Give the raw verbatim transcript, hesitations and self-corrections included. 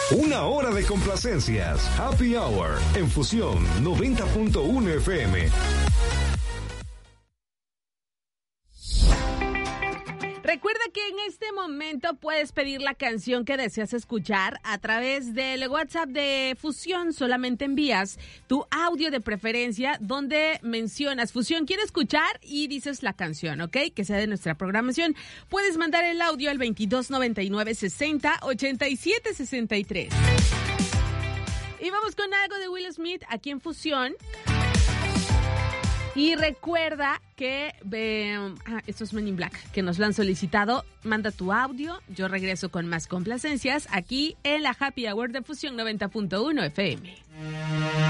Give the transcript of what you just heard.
Una hora de complacencias. Happy Hour en Fusión noventa punto uno F M. Recuerda que en este momento puedes pedir la canción que deseas escuchar a través del WhatsApp de Fusión. Solamente envías tu audio de preferencia donde mencionas Fusión quiere escuchar y dices la canción, ¿ok? Que sea de nuestra programación. Puedes mandar el audio al veintidós noventa y nueve sesenta ochenta y siete sesenta y tres. Y vamos con algo de Will Smith aquí en Fusión. Y recuerda que eh, ah, estos Men in Black que nos lo han solicitado, manda tu audio. Yo regreso con más complacencias aquí en la Happy Hour de Fusión noventa punto uno F M.